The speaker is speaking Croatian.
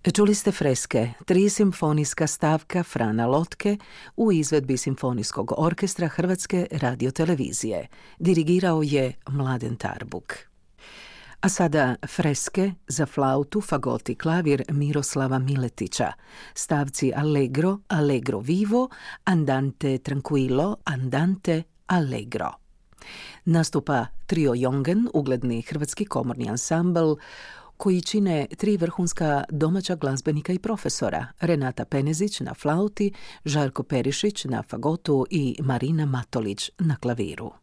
Čuli ste Freske, 3 simfonijska stavka Frana Lotke u izvedbi Simfonijskog orkestra Hrvatske radiotelevizije. Dirigirao je Mladen Tarbuk. A sada Freske za flautu, fagot i klavir Miroslava Miletića, stavci Allegro, Allegro vivo, Andante tranquillo, Andante allegro. Nastupa Trio Jongen, ugledni hrvatski komorni ansambl, koji čine 3 vrhunska domaća glazbenika i profesora, Renata Penezić na flauti, Žarko Perišić na fagotu i Marina Matolić na klaviru.